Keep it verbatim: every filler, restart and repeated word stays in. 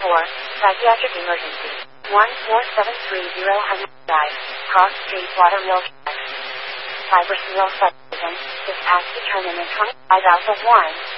four, psychiatric emergency. one four seven three zero Hunter Drive, Cross Street, Watermill. Fibrous neural substance, this past determinant twenty-five alpha one.